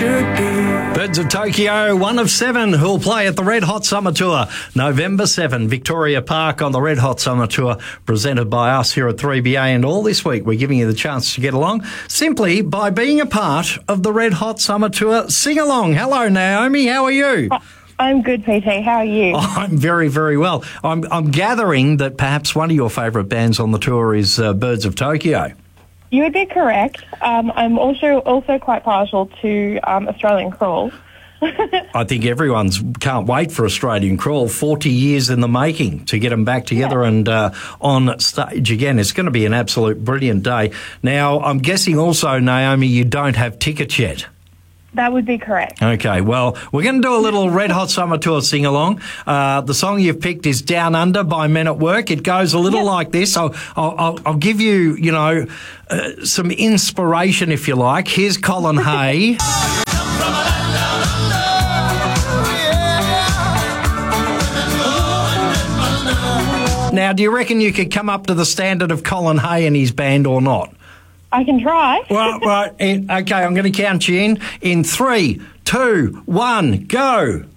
should be. Birds of Tokyo, one of seven who'll play at the Red Hot Summer Tour, November 7, Victoria Park on the Red Hot Summer Tour, presented by us here at 3BA. And all this week, we're giving you the chance to get along simply by being a part of the Red Hot Summer Tour Sing Along. Hello, Naomi. How are you? I'm good, PT. How are you? I'm very, very well. I'm gathering that perhaps one of your favourite bands on the tour is Birds of Tokyo. You would be correct. I'm also quite partial to Australian Crawl. I think everyone's can't wait for Australian Crawl. 40 years in the making to get them back together and on stage again. It's going to be an absolute brilliant day. Now, I'm guessing also, Naomi, you don't have tickets yet. That would be correct. Okay, well, we're going to do a little Red Hot Summer Tour sing-along. The song you've picked is Down Under by Men at Work. It goes a little like this. I'll give you, some inspiration, if you like. Here's Colin Hay. Now, do you reckon you could come up to the standard of Colin Hay and his band or not? I can try. Well, right. Okay, I'm going to count you in 3, 2, 1, go.